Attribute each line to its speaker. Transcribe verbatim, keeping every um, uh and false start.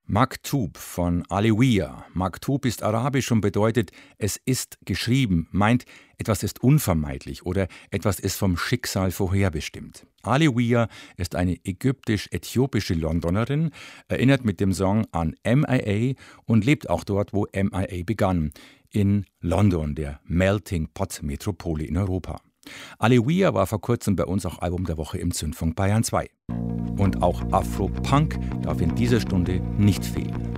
Speaker 1: Maktub von Alewia. Maktub ist arabisch und bedeutet, es ist geschrieben, meint, etwas ist unvermeidlich oder etwas ist vom Schicksal vorherbestimmt. Alewia ist eine ägyptisch-äthiopische Londonerin, erinnert mit dem Song an M I A und lebt auch dort, wo M I A begann, in London, der Melting Pot Metropole in Europa. Alewia war vor kurzem bei uns auch Album der Woche im Zündfunk Bayern zwei. Und auch Afro-Punk darf in dieser Stunde nicht fehlen.